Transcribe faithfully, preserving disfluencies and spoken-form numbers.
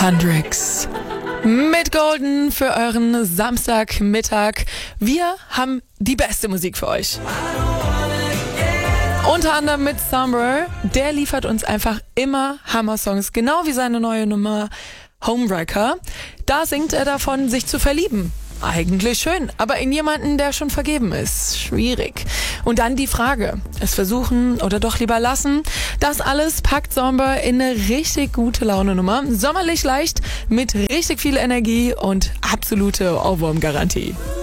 Hendrix mit Golden für euren Samstagmittag. Wir haben die beste Musik für euch. Unter anderem mit Summer. Der liefert uns einfach immer Hammer-Songs, genau wie seine neue Nummer Homewrecker. Da singt er davon, sich zu verlieben. Eigentlich schön, aber in jemanden, der schon vergeben ist. Schwierig. Und dann die Frage, es versuchen oder doch lieber lassen. Das alles packt Sommer in eine richtig gute Laune-Nummer. Sommerlich leicht, mit richtig viel Energie und absolute Ohrwurm-Garantie.